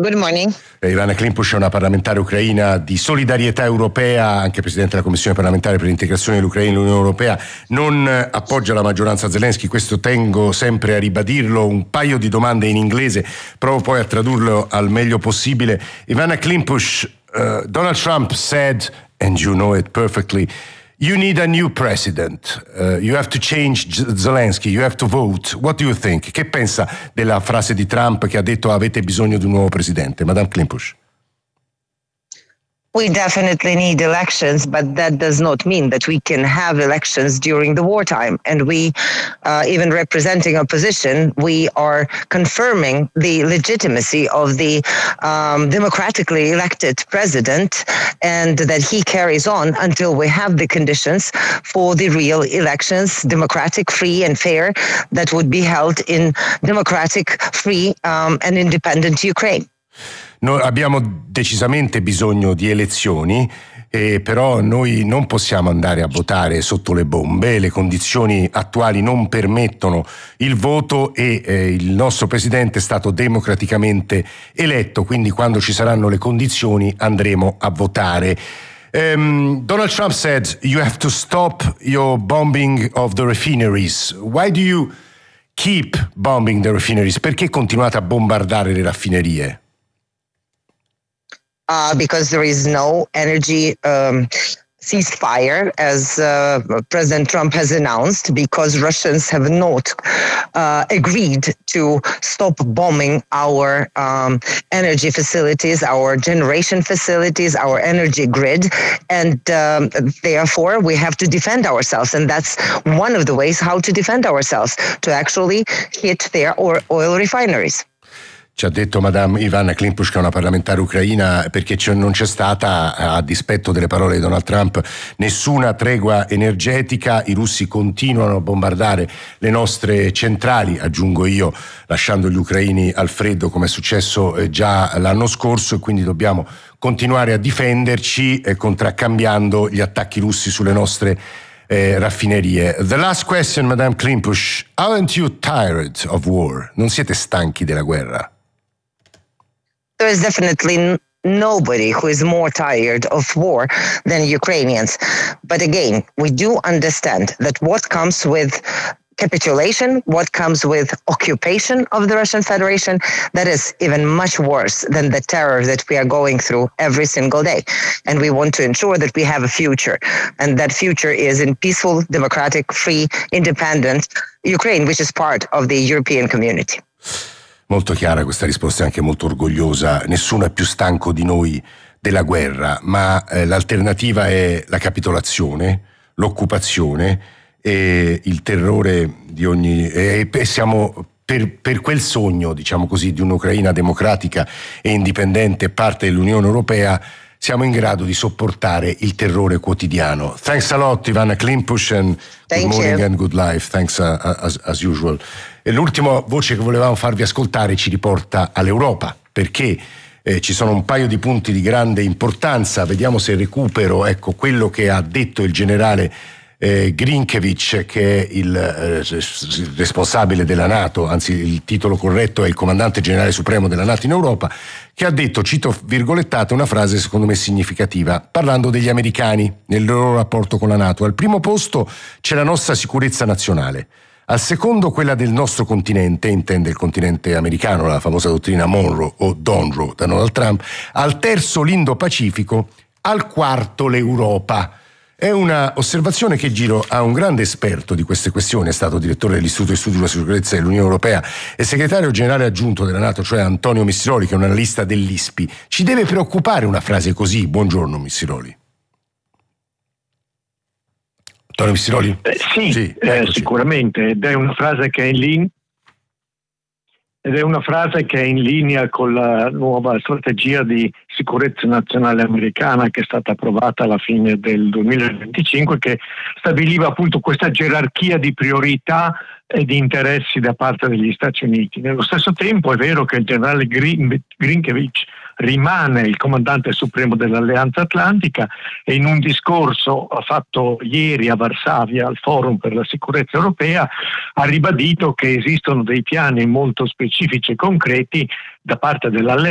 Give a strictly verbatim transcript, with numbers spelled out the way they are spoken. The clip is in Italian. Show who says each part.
Speaker 1: Good morning.
Speaker 2: Ivana Klimpush è una parlamentare ucraina di Solidarietà Europea, anche presidente della Commissione parlamentare per l'integrazione dell'Ucraina nell'Unione Europea. Non appoggia la maggioranza Zelensky, questo tengo sempre a ribadirlo. Un paio di domande in inglese, provo poi a tradurlo al meglio possibile. Ivana Klimpush, uh, Donald Trump said, and you know it perfectly, you need a new president. Uh, you have to change Zelensky. You have to vote. What do you think? Che pensa della frase di Trump che ha detto avete bisogno di un nuovo presidente? Madame Klimpush.
Speaker 1: We definitely need elections, but that does not mean that we can have elections during the wartime. And we, uh, even representing opposition, we are confirming the legitimacy of the um, democratically elected president, and that he carries on until we have the conditions for the real elections, democratic, free and fair, that would be held in democratic, free um, and independent Ukraine.
Speaker 2: Noi abbiamo decisamente bisogno di elezioni, eh, però noi non possiamo andare a votare sotto le bombe, le condizioni attuali non permettono il voto e eh, il nostro presidente è stato democraticamente eletto, quindi quando ci saranno le condizioni andremo a votare. Um, Donald Trump said you have to stop your bombing of the refineries. Why do you keep bombing the refineries? Perché continuate a bombardare le raffinerie?
Speaker 1: Uh, because there is no energy um, ceasefire, as uh, President Trump has announced, because Russians have not uh, agreed to stop bombing our um, energy facilities, our generation facilities, our energy grid, and um, therefore we have to defend ourselves. And that's one of the ways how to defend ourselves, to actually hit their oil refineries.
Speaker 2: Ci ha detto Madame Ivana Klimpush, che è una parlamentare ucraina, perché non c'è stata, a dispetto delle parole di Donald Trump, nessuna tregua energetica. I russi continuano a bombardare le nostre centrali, aggiungo io, lasciando gli ucraini al freddo come è successo già l'anno scorso, e quindi dobbiamo continuare a difenderci eh, contraccambiando gli attacchi russi sulle nostre eh, raffinerie. The last question, Madame Klimpush, aren't you tired of war? Non siete stanchi della guerra?
Speaker 1: There is definitely n- nobody who is more tired of war than Ukrainians. But again, we do understand that what comes with capitulation, what comes with occupation of the Russian Federation, that is even much worse than the terror that we are going through every single day. And we want to ensure that we have a future, and that future is in peaceful, democratic, free, independent Ukraine, which is part of the European community.
Speaker 2: Molto chiara questa risposta, è anche molto orgogliosa. Nessuno è più stanco di noi della guerra, ma eh, l'alternativa è la capitolazione, l'occupazione e il terrore di ogni... E, e siamo per, per quel sogno, diciamo così, di un'Ucraina democratica e indipendente, parte dell'Unione Europea, siamo in grado di sopportare il terrore quotidiano. Thanks a lot, Ivana Klimpush, and
Speaker 1: Thank
Speaker 2: good morning
Speaker 1: you.
Speaker 2: and good life. Thanks uh, as, as usual. E l'ultima voce che volevamo farvi ascoltare ci riporta all'Europa, perché eh, ci sono un paio di punti di grande importanza. Vediamo se recupero, ecco, quello che ha detto il generale eh, Grinkevic, che è il eh, responsabile della NATO, anzi il titolo corretto è il comandante generale supremo della NATO in Europa, che ha detto, cito virgolettate, una frase secondo me significativa, parlando degli americani nel loro rapporto con la NATO. Al primo posto c'è la nostra sicurezza nazionale, al secondo quella del nostro continente, intende il continente americano, la famosa dottrina Monroe o Donroe da Donald Trump, al terzo l'Indo-Pacifico, al quarto l'Europa. È una osservazione che giro a un grande esperto di queste questioni, è stato direttore dell'Istituto di Studi sulla Sicurezza dell'Unione Europea e segretario generale aggiunto della NATO, cioè Antonio Missiroli, che è un analista dell'I S P I. Ci deve preoccupare una frase così? Buongiorno Missiroli. Antonio Missiroli?
Speaker 3: Eh, sì, sì eh, sicuramente, ed è una frase che è in linea ed è una frase che è in linea con la nuova strategia di sicurezza nazionale americana che è stata approvata alla fine del duemilaventicinque, che stabiliva appunto questa gerarchia di priorità e di interessi da parte degli Stati Uniti. Nello stesso tempo è vero che il generale Grinkevic rimane il comandante supremo dell'Alleanza Atlantica e in un discorso fatto ieri a Varsavia al Forum per la sicurezza europea ha ribadito che esistono dei piani molto specifici e concreti da parte dell'Alleanza